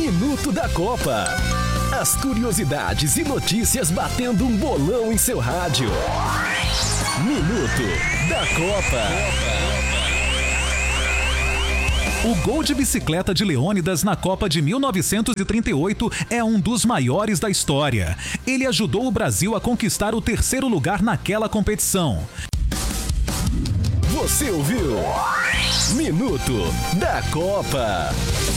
Minuto da Copa. As curiosidades e notícias batendo um bolão em seu rádio. Minuto da Copa. O gol de bicicleta de Leônidas na Copa de 1938 é um dos maiores da história. Ele ajudou o Brasil a conquistar o 3º lugar naquela competição. Você ouviu? Minuto da Copa.